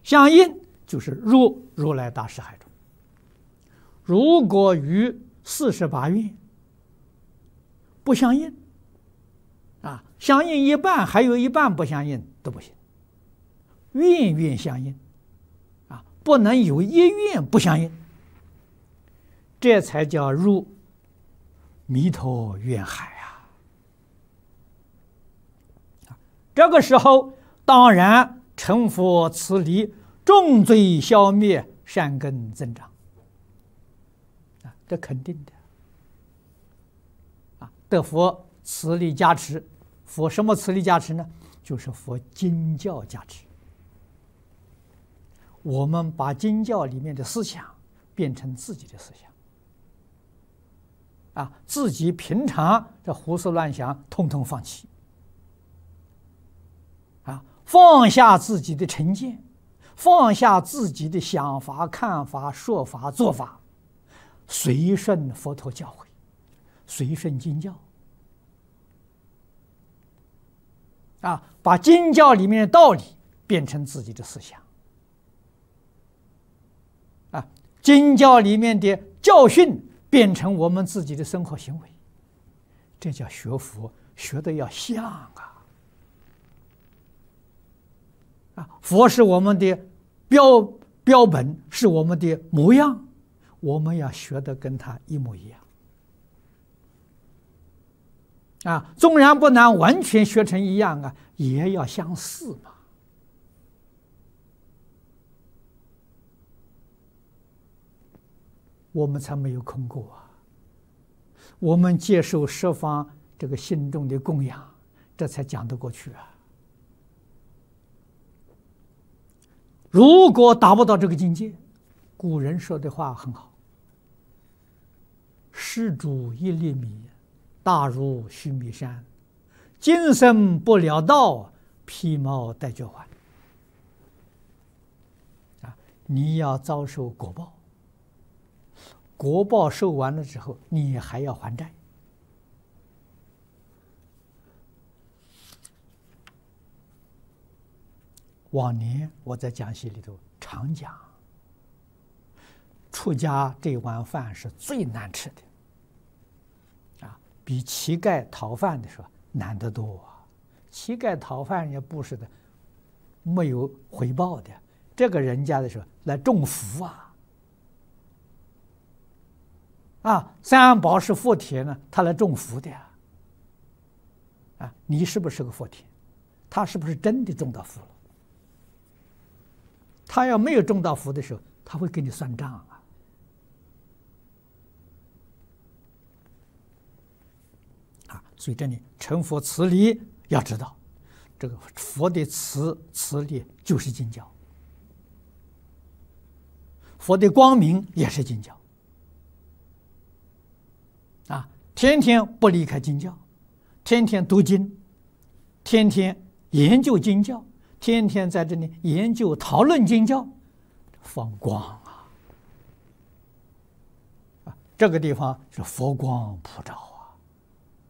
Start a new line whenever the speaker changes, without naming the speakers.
相应就是入如来大士海中。如果与48愿不相应，相应一半，还有一半不相应都不行。愿愿相应，不能有一愿不相应，这才叫入弥陀愿海这个时候，当然成佛慈离，重罪消灭，善根增长这肯定的得佛慈力加持。佛什么慈力加持呢？就是佛经教加持。我们把经教里面的思想变成自己的思想自己平常这胡思乱想统统放弃放下自己的成见，放下自己的想法、看法、说法、做法，随顺佛陀教诲，随顺经教把经教里面的道理变成自己的思想经教里面的教训变成我们自己的生活行为，这叫学佛，学的要像佛是我们的标本，是我们的模样，我们要学的跟他一模一样纵然不能完全学成一样也要相似嘛。我们才没有空过我们接受十方这个信众的供养，这才讲得过去如果达不到这个境界，古人说的话很好，施主一粒米，大如须弥山，今生不了道，披毛戴角环你要遭受果报，果报受完了之后，你还要还债往年我在讲习里头常讲，出家这碗饭是最难吃的比乞丐讨饭的时候难得多乞丐讨饭也不是的没有回报的，这个人家的时候来种福三宝是福田呢，他来种福的你是不是个福田？他是不是真的种到福了？他要没有种到福的时候，他会给你算账所以这里成佛慈力要知道，这个佛的慈力就是经教，佛的光明也是经教天天不离开经教，天天读经，天天研究经教，天天在这里研究讨论经教，放光这个地方是佛光普照